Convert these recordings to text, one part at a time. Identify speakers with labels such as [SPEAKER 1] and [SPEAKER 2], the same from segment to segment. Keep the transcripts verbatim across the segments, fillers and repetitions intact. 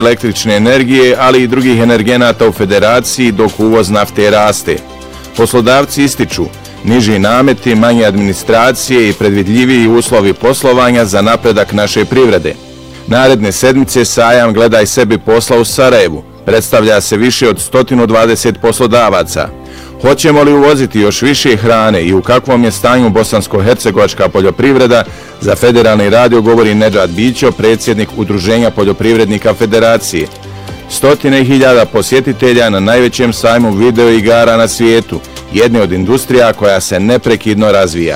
[SPEAKER 1] električne energije, ali i drugih energenata u federaciji, dok uvoz nafte raste. Poslodavci ističu niži nameti, manje administracije i predvidljiviji uslovi poslovanja za napredak naše privrede. Naredne sedmice sajam Gledaj sebi posla u Sarajevu. Predstavlja se više od sto dvadeset poslodavaca. Hoćemo li uvoziti još više hrane i u kakvom je stanju bosansko-hercegovačka poljoprivreda, za Federalni radio govori Nedžad Bićo, predsjednik Udruženja poljoprivrednika Federacije. Stotine hiljada posjetitelja na najvećem sajmu video igara na svijetu, jedne od industrija koja se neprekidno razvija.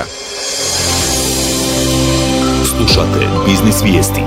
[SPEAKER 2] Slušate Biznis vijesti.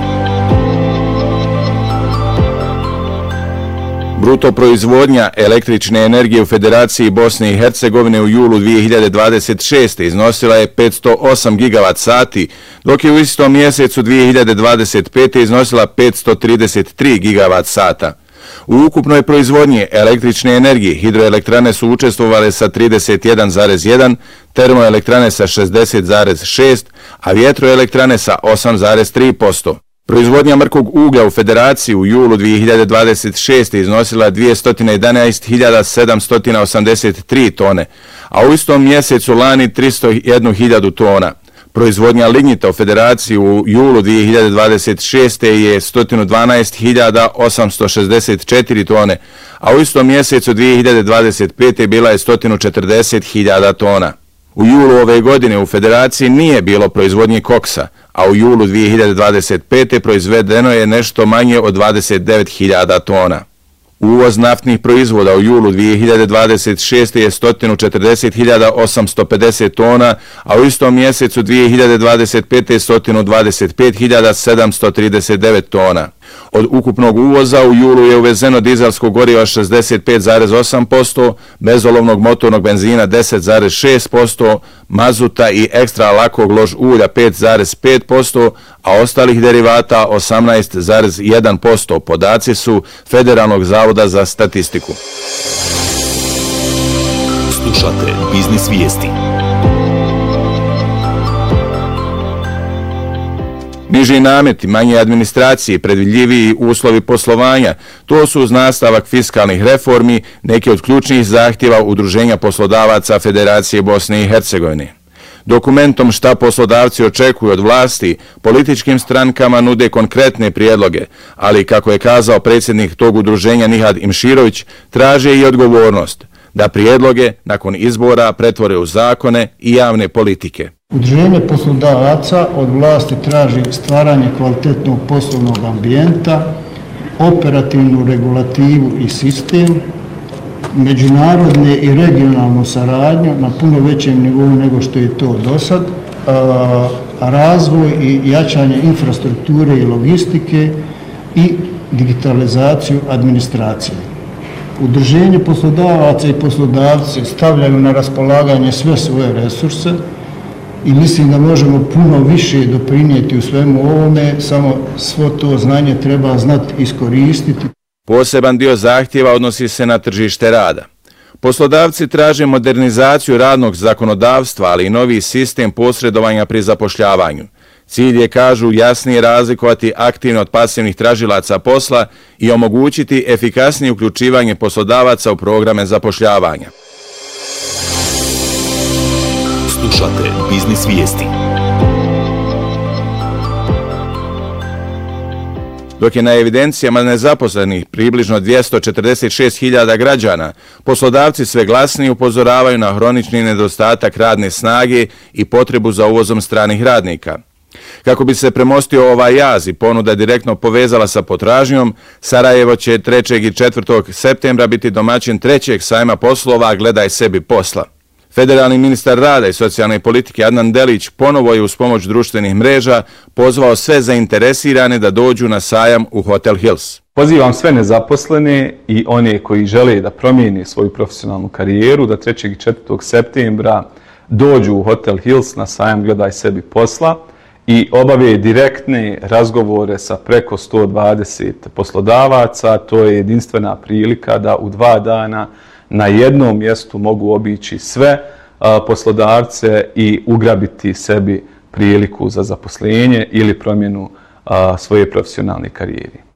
[SPEAKER 1] Bruto proizvodnja električne energije u Federaciji Bosne i Hercegovine u julu dvije hiljade dvadeset šeste. iznosila je petsto osam gigavat sati, dok je u istom mjesecu dvije hiljade dvadeset pete. iznosila petsto trideset tri gigavat sata. U ukupnoj proizvodnji električne energije hidroelektrane su učestvovale sa trideset jedan zarez jedan, termoelektrane sa šezdeset zarez šest, a vjetroelektrane sa osam zarez tri posto. Proizvodnja mrkog uglja u Federaciji u julu dvije hiljade dvadeset šeste. iznosila dvjesto jedanaest hiljada sedamsto osamdeset tri tone, a u istom mjesecu lani tristo jednu hiljadu tona. Proizvodnja lignita u Federaciji u julu dvije hiljade dvadeset šeste. je sto dvanaest hiljada osamsto šezdeset četiri tone, a u istom mjesecu dvije hiljade dvadeset pete. bila je sto četrdeset hiljada tona. U julu ove godine u Federaciji nije bilo proizvodnje koksa, a u julu dvije hiljade dvadeset pete. proizvedeno je nešto manje od dvadeset devet hiljada tona. Uvoz naftnih proizvoda u julu dvije hiljade dvadeset šeste. je sto četrdeset hiljada osamsto pedeset tona, a u istom mjesecu dvije hiljade dvadeset pete. sto dvadeset pet hiljada sedamsto trideset devet tona. Od ukupnog uvoza u julu je uvezeno dizelskog goriva šezdeset pet zarez osam posto, bezolovnog motornog benzina deset zarez šest posto, mazuta i ekstra lakog lož ulja pet zarez pet posto, a ostalih derivata osamnaest zarez jedan posto. Podaci su Federalnog zavoda za statistiku.
[SPEAKER 2] Slušate Biznis vijesti.
[SPEAKER 1] Niži nameti, manje administracije i predvidljiviji uslovi poslovanja, to su uz nastavak fiskalnih reformi neki od ključnih zahtjeva Udruženja poslodavaca Federacije Bosne i Hercegovine. Dokumentom šta poslodavci očekuju od vlasti, političkim strankama nude konkretne prijedloge, ali kako je kazao predsjednik tog udruženja Nihad Imširović, traže i odgovornost da prijedloge nakon izbora pretvore u zakone i javne politike.
[SPEAKER 3] Udruženje poslodavaca od vlasti traži stvaranje kvalitetnog poslovnog ambijenta, operativnu regulativu i sistem, međunarodne i regionalnu saradnju na puno većem nivou nego što je to do sad, razvoj i jačanje infrastrukture i logistike i digitalizaciju administracije. Udruženje poslodavaca i poslodavci stavljaju na raspolaganje sve svoje resurse i mislim da možemo puno više doprinijeti u svemu ovome, samo svo to znanje treba znati iskoristiti.
[SPEAKER 1] Poseban dio zahtjeva odnosi se na tržište rada. Poslodavci traže modernizaciju radnog zakonodavstva, ali i novi sistem posredovanja pri zapošljavanju. Cilj je, kažu, jasnije razlikovati aktivno od pasivnih tražilaca posla i omogućiti efikasnije uključivanje poslodavaca u programe zapošljavanja.
[SPEAKER 2] Slušate Biznis vijesti.
[SPEAKER 1] Dok je na evidencijama nezaposlenih približno dvjesto četrdeset šest hiljada građana, poslodavci sve glasnije upozoravaju na hronični nedostatak radne snage i potrebu za uvozom stranih radnika. Kako bi se premostio ovaj jaz i ponuda direktno povezala sa potražnjom, Sarajevo će trećeg i četvrtog septembra biti domaćin trećeg sajma poslova Gledaj sebi posla. Federalni ministar rada i socijalne politike Adnan Delić ponovo je uz pomoć društvenih mreža pozvao sve zainteresirane da dođu na sajam u Hotel Hills.
[SPEAKER 4] Pozivam sve nezaposlene i one koji žele da promijene svoju profesionalnu karijeru da trećeg i četvrtog septembra dođu u Hotel Hills na sajam Gledaj sebi posla i obave direktne razgovore sa preko sto dvadeset poslodavaca. To je jedinstvena prilika da u dva dana na jednom mjestu mogu obići sve a, poslodavce i ugrabiti sebi priliku za zaposlenje ili promjenu a, svoje profesionalne karijere.